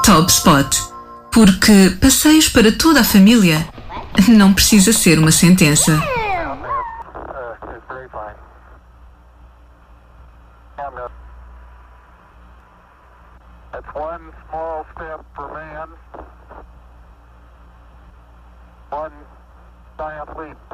Top Spot. Porque passeios para toda a família não precisa ser uma sentença. That's one small step for man, one giant leap